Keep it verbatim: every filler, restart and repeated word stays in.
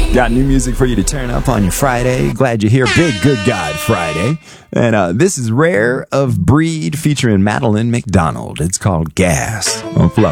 Got new music for you to turn up on your Friday. Glad you're here. Big Good God Friday. And uh, this is Rare of Breed featuring Madeline McDonald. It's called Gas on Flow.